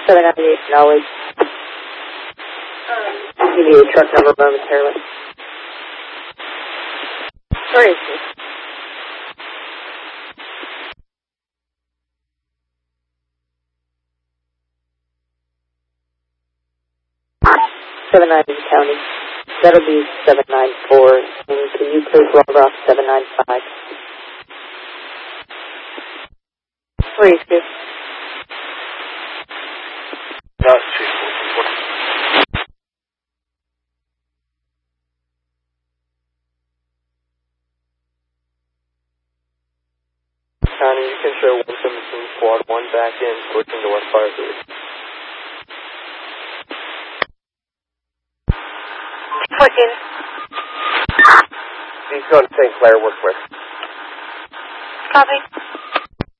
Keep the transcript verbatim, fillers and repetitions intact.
seven ninety-eight, acknowledge. I'll give you a truck number momentarily. Where is he? seven ninety County. That'll be seven nine four. And can you please log off seven nine five? Where is he? No, Chief. County, you can show one seventeen Squad one back in, switching to West Fire three. Put in. He's going to Saint Clair, work with. Copy.